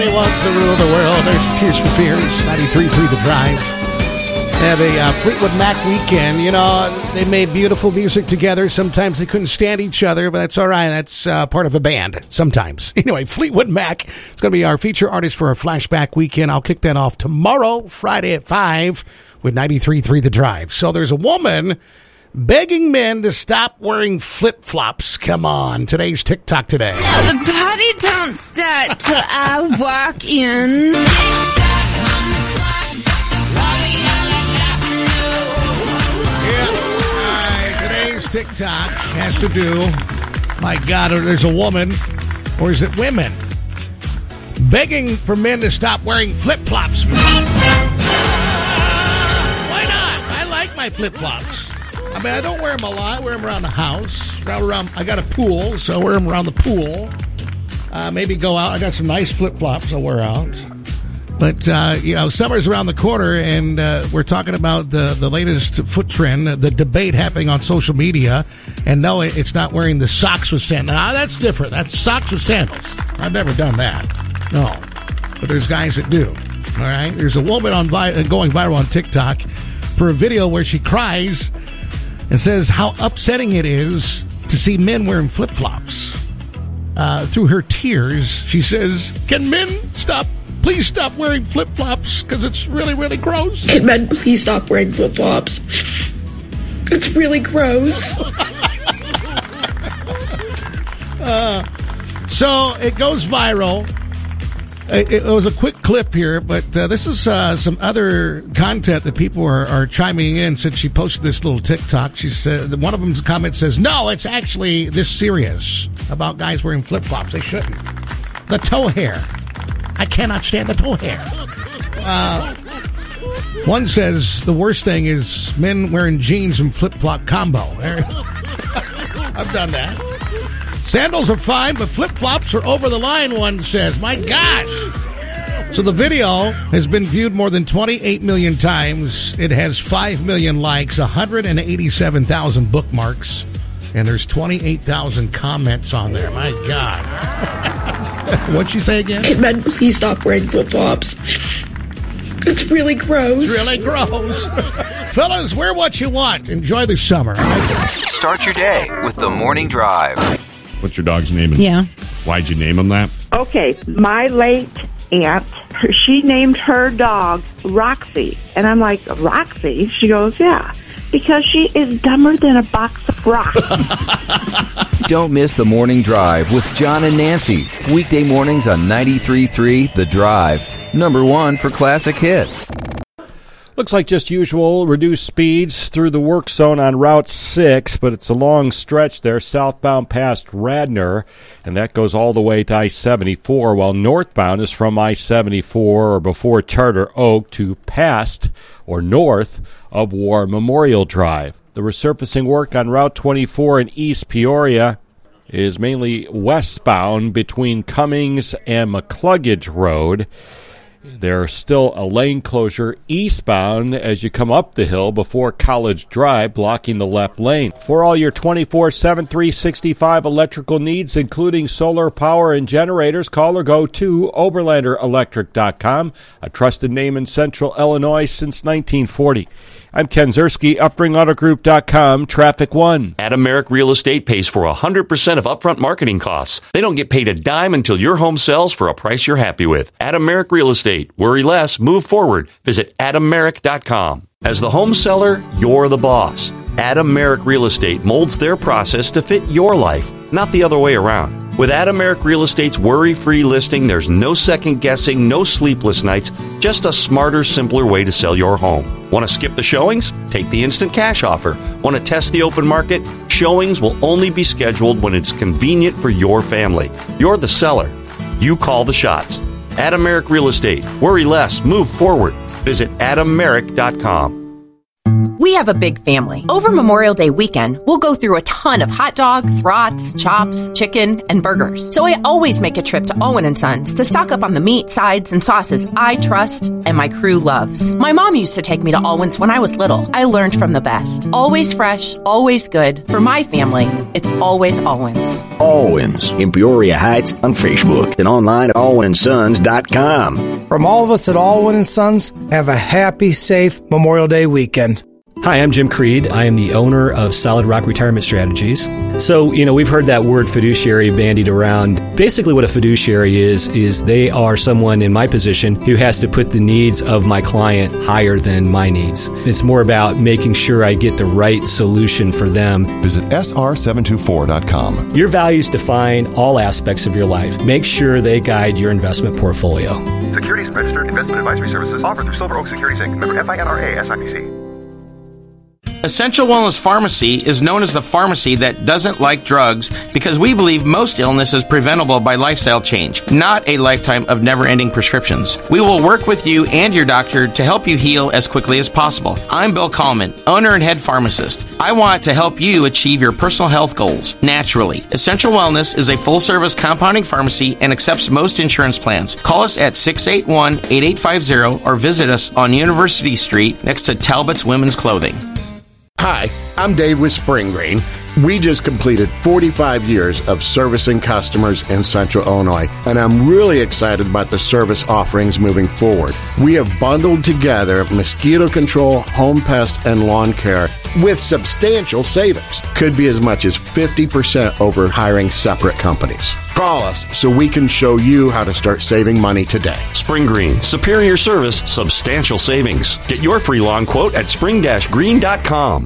He wants to rule the world. There's Tears for Fears, 93.3 The Drive. They have a Fleetwood Mac weekend. You know, they made beautiful music together. Sometimes they couldn't stand each other, but that's all right. That's part of a band sometimes. Anyway, Fleetwood Mac is going to be our feature artist for our Flashback weekend. I'll kick that off tomorrow, Friday at 5 with 93.3 The Drive. So there's a woman begging men to stop wearing flip-flops. Come on. Today's TikTok today. The party don't start till I walk in. Today's TikTok has to do, my God, there's a woman, or is it women, begging for men to stop wearing flip-flops. Why not? I like my flip-flops. I mean, I don't wear them a lot. I wear them around the house. I got a pool, so I wear them around the pool. Maybe go out. I got some nice flip-flops I'll wear out. But, summer's around the corner, and we're talking about the latest foot trend, the debate happening on social media. And no, it's not wearing the socks with sandals. Now, that's different. That's socks with sandals. I've never done that. No. But there's guys that do. All right? There's a woman going viral on TikTok for a video where she cries and says how upsetting it is to see men wearing flip-flops. Through her tears, she says, "Can men please stop wearing flip-flops because it's really, really gross." Can men please stop wearing flip-flops? It's really gross. So it goes viral. It was a quick clip here, but this is some other content that people are chiming in since she posted this little TikTok. She said, one of them's comment says, "No, it's actually this serious about guys wearing flip-flops. They shouldn't. The toe hair. I cannot stand the toe hair." One says the worst thing is men wearing jeans and flip-flop combo. I've done that. "Sandals are fine, but flip-flops are over the line," one says. My gosh. So the video has been viewed more than 28 million times. It has 5 million likes, 187,000 bookmarks, and there's 28,000 comments on there. My God. What'd she say again? Can men please stop wearing flip-flops? It's really gross. It's really gross. Fellas, wear what you want. Enjoy the summer. Start your day with the Morning Drive. What's your dog's name? Yeah. Why'd you name him that? Okay, my late aunt, she named her dog Roxy. And I'm like, "Roxy?" She goes, "Yeah, because she is dumber than a box of rocks." Don't miss the Morning Drive with John and Nancy. Weekday mornings on 93.3 The Drive. Number one for classic hits. Looks like just usual, reduced speeds through the work zone on Route 6, but it's a long stretch there, southbound past Radnor, and that goes all the way to I-74, while northbound is from I-74 or before Charter Oak to past or north of War Memorial Drive. The resurfacing work on Route 24 in East Peoria is mainly westbound between Cummings and McCluggage Road. There's still a lane closure eastbound as you come up the hill before College Drive, blocking the left lane. For all your 24/7, 365 electrical needs, including solar power and generators, call or go to OberlanderElectric.com, a trusted name in Central Illinois since 1940. I'm Ken Zerski, UpspringAutoGroup.com, Traffic One. Adam Merrick Real Estate pays for 100% of upfront marketing costs. They don't get paid a dime until your home sells for a price you're happy with. Adam Merrick Real Estate. Worry less, move forward. Visit AdamMerrick.com. As the home seller, you're the boss. Adam Merrick Real Estate molds their process to fit your life, not the other way around. With Adam Merrick Real Estate's worry-free listing, there's no second-guessing, no sleepless nights, just a smarter, simpler way to sell your home. Want to skip the showings? Take the instant cash offer. Want to test the open market? Showings will only be scheduled when it's convenient for your family. You're the seller. You call the shots. Adam Merrick Real Estate. Worry less, move forward. Visit AdamMerrick.com. We have a big family. Over Memorial Day weekend, we'll go through a ton of hot dogs, brats, chops, chicken, and burgers. So I always make a trip to Owen & Sons to stock up on the meat, sides, and sauces I trust and my crew loves. My mom used to take me to Alwyn's when I was little. I learned from the best. Always fresh, always good. For my family, it's always Alwyn's. Alwyn's in Peoria Heights on Facebook and online at alwynsons.com. From all of us at Alwyn & Sons, have a happy, safe Memorial Day weekend. Hi, I'm Jim Creed. I am the owner of Solid Rock Retirement Strategies. So, we've heard that word fiduciary bandied around. Basically what a fiduciary is they are someone in my position who has to put the needs of my client higher than my needs. It's more about making sure I get the right solution for them. Visit sr724.com. Your values define all aspects of your life. Make sure they guide your investment portfolio. Securities registered investment advisory services offered through Silver Oak Securities Inc. Member FINRA SIPC. Essential Wellness Pharmacy is known as the pharmacy that doesn't like drugs because we believe most illness is preventable by lifestyle change, not a lifetime of never-ending prescriptions. We will work with you and your doctor to help you heal as quickly as possible. I'm Bill Kallman, owner and head pharmacist. I want to help you achieve your personal health goals naturally. Essential Wellness is a full-service compounding pharmacy and accepts most insurance plans. Call us at 681-8850 or visit us on University Street next to Talbot's Women's Clothing. Hi, I'm Dave with Spring Green. We just completed 45 years of servicing customers in Central Illinois, and I'm really excited about the service offerings moving forward. We have bundled together mosquito control, home pest, and lawn care with substantial savings. Could be as much as 50% over hiring separate companies. Call us so we can show you how to start saving money today. Spring Green, superior service, substantial savings. Get your free lawn quote at spring-green.com.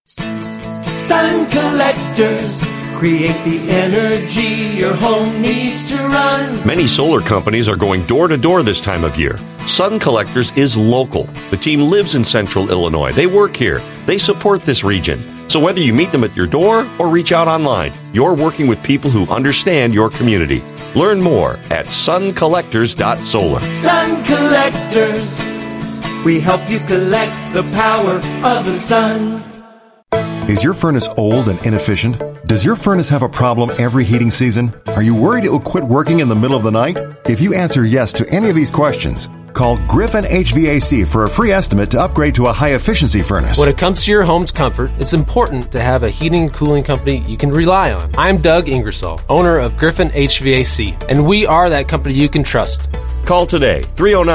Sun collectors create the energy your home needs to run. Many solar companies are going door to door this time of year. Sun Collectors is local. The team lives in Central Illinois. They work here. They support this region. So whether you meet them at your door or reach out online, you're working with people who understand your community. Learn more at suncollectors.solar. Sun Collectors, we help you collect the power of the sun. Is your furnace old and inefficient? Does your furnace have a problem every heating season? Are you worried it will quit working in the middle of the night? If you answer yes to any of these questions, call Griffin HVAC for a free estimate to upgrade to a high-efficiency furnace. When it comes to your home's comfort, it's important to have a heating and cooling company you can rely on. I'm Doug Ingersoll, owner of Griffin HVAC, and we are that company you can trust. Call today,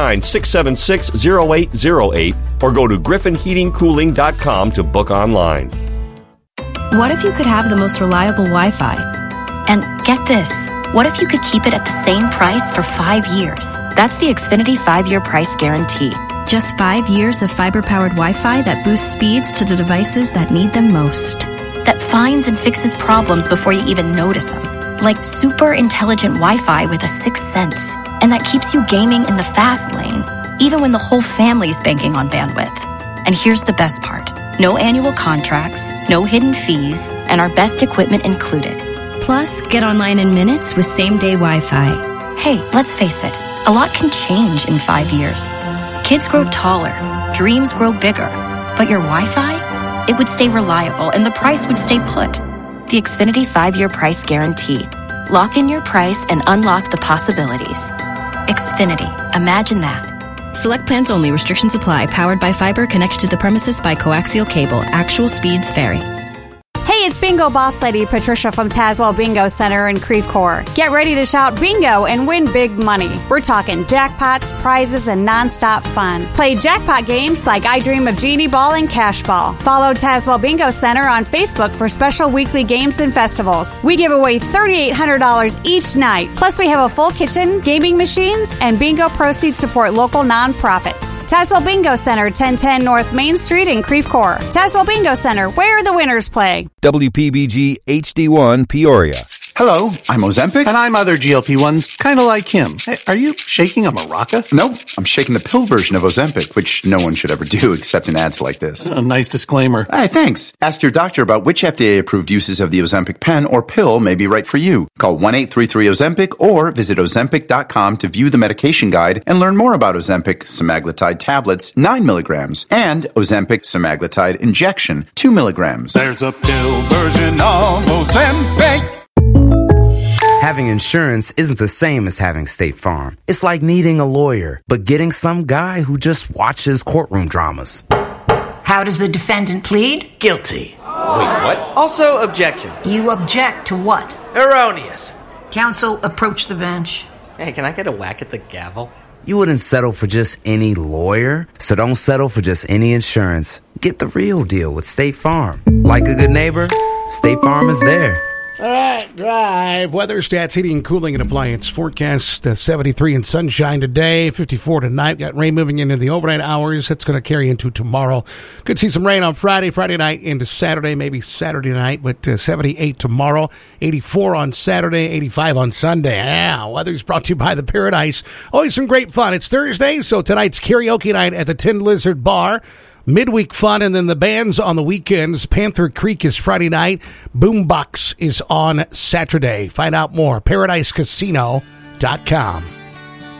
309-676-0808, or go to griffinheatingcooling.com to book online. What if you could have the most reliable Wi-Fi? And get this, what if you could keep it at the same price for 5 years? That's the Xfinity 5-year price guarantee. Just 5 years of fiber-powered Wi-Fi that boosts speeds to the devices that need them most. That finds and fixes problems before you even notice them. Like super intelligent Wi-Fi with a sixth sense. And that keeps you gaming in the fast lane, even when the whole family's banking on bandwidth. And here's the best part. No annual contracts, no hidden fees, and our best equipment included. Plus, get online in minutes with same-day Wi-Fi. Hey, let's face it, a lot can change in 5 years. Kids grow taller, dreams grow bigger, but your Wi-Fi? It would stay reliable and the price would stay put. The Xfinity 5-year price guarantee. Lock in your price and unlock the possibilities. Xfinity, imagine that. Select plans only. Restrictions apply. Powered by fiber. Connected to the premises by coaxial cable. Actual speeds vary. Hey, it's Bingo Boss Lady Patricia from Tazewell Bingo Center in Creve Coeur. Get ready to shout bingo and win big money. We're talking jackpots, prizes, and nonstop fun. Play jackpot games like I Dream of Genie Ball and Cash Ball. Follow Tazewell Bingo Center on Facebook for special weekly games and festivals. We give away $3,800 each night. Plus, we have a full kitchen, gaming machines, and bingo proceeds support local nonprofits. Tazewell Bingo Center, 1010 North Main Street in Creve Coeur. Tazewell Bingo Center, where the winners play. WPBG HD1 Peoria. Hello, I'm Ozempic. And I'm other GLP-1s, kind of like him. Hey, are you shaking a maraca? No, I'm shaking the pill version of Ozempic, which no one should ever do except in ads like this. A nice disclaimer. Hey, thanks. Ask your doctor about which FDA-approved uses of the Ozempic pen or pill may be right for you. Call 1-833-OZEMPIC or visit Ozempic.com to view the medication guide and learn more about Ozempic semaglutide tablets, 9 milligrams, and Ozempic semaglutide injection, 2 milligrams. There's a pill version of Ozempic. Having insurance isn't the same as having State Farm. It's like needing a lawyer, but getting some guy who just watches courtroom dramas. How does the defendant plead? Guilty. Wait, what? Also, objection. You object to what? Erroneous. Counsel, approach the bench. Hey, can I get a whack at the gavel? You wouldn't settle for just any lawyer, so don't settle for just any insurance. Get the real deal with State Farm. Like a good neighbor, State Farm is there. All right, drive. Weather stats, heating and cooling and appliance. Forecast 73 and sunshine today, 54 tonight. Got rain moving into the overnight hours. That's going to carry into tomorrow. Could see some rain on Friday night into Saturday, maybe Saturday night, but 78 tomorrow, 84 on Saturday, 85 on Sunday. Yeah, weather's brought to you by the Paradise. Always some great fun. It's Thursday, so tonight's karaoke night at the Tin Lizard Bar. Midweek fun, and then the bands on the weekends. Panther Creek is Friday night. Boombox is on Saturday. Find out more, ParadiseCasino.com.